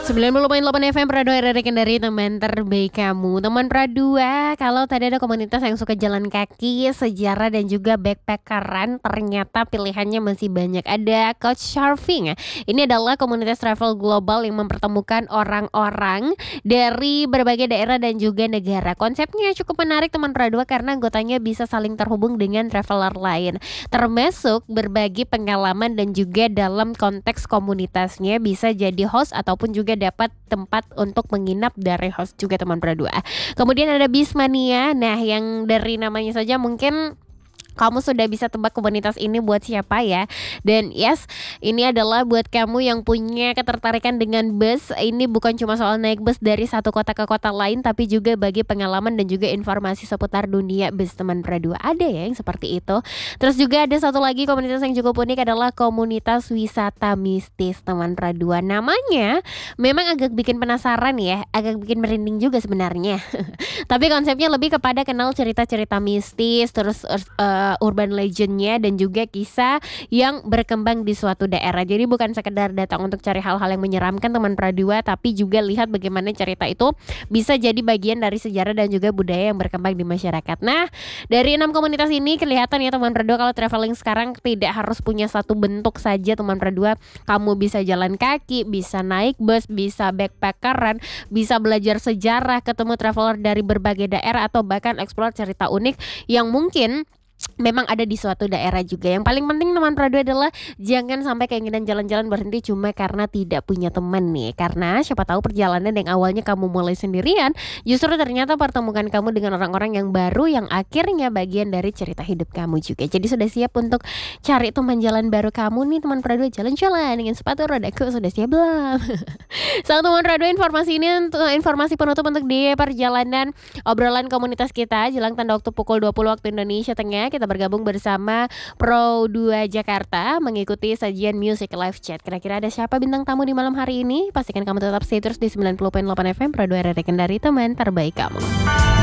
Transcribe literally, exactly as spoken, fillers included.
sembilan puluh koma delapan F M Pradua R R Kendari, teman terbaik kamu. Teman Pradua, kalau tadi ada komunitas yang suka jalan kaki, sejarah dan juga backpackeran, ternyata pilihannya masih banyak. Ada Couchsurfing. Ini adalah komunitas travel global yang mempertemukan orang-orang dari berbagai daerah dan juga negara. Konsepnya cukup menarik teman Pradua karena anggotanya bisa saling terhubung dengan traveler lain, termasuk berbagi pengalaman dan juga dalam konteks komunitasnya bisa jadi host ataupun juga dapat tempat untuk menginap dari host juga teman Pradua. Kemudian ada Bismania. Nah, yang dari namanya saja mungkin kamu sudah bisa tebak komunitas ini buat siapa ya. Dan yes, ini adalah buat kamu yang punya ketertarikan dengan bus. Ini bukan cuma soal naik bus dari satu kota ke kota lain, tapi juga bagi pengalaman dan juga informasi seputar dunia bus teman Pradua. Ada ya yang seperti itu. Terus juga ada satu lagi komunitas yang cukup unik adalah komunitas wisata mistis teman Pradua. Namanya memang agak bikin penasaran ya, agak bikin merinding juga sebenarnya. Tapi konsepnya lebih kepada kenal cerita-cerita mistis, terus uh, urban legendnya dan juga kisah yang berkembang di suatu daerah. Jadi bukan sekedar datang untuk cari hal-hal yang menyeramkan teman Pradua, tapi juga lihat bagaimana cerita itu bisa jadi bagian dari sejarah dan juga budaya yang berkembang di masyarakat. Nah, dari enam komunitas ini kelihatan ya teman Pradua, kalau traveling sekarang tidak harus punya satu bentuk saja teman Pradua. Kamu bisa jalan kaki, bisa naik bus, bisa backpackeran, bisa belajar sejarah, ketemu traveler dari berbagai daerah, atau bahkan eksplor cerita unik yang mungkin memang ada di suatu daerah juga. Yang paling penting teman Pradua adalah jangan sampai keinginan jalan-jalan berhenti cuma karena tidak punya teman nih. Karena siapa tahu perjalanan yang awalnya kamu mulai sendirian justru ternyata pertemukan kamu dengan orang-orang yang baru yang akhirnya bagian dari cerita hidup kamu juga. Jadi sudah siap untuk cari teman jalan baru kamu nih teman Pradua, jalan-jalan dengan sepatu rodaku, sudah siap belum? So teman Pradua, informasi ini untuk informasi penutup untuk di perjalanan obrolan komunitas kita jelang tanda waktu pukul dua puluh waktu Indonesia Tengah. Kita bergabung bersama Pro dua Jakarta mengikuti sajian Music Live Chat. Kira-kira ada siapa bintang tamu di malam hari ini? Pastikan kamu tetap stay terus di sembilan puluh koma delapan F M Pro dua R R Kendari, teman terbaik kamu.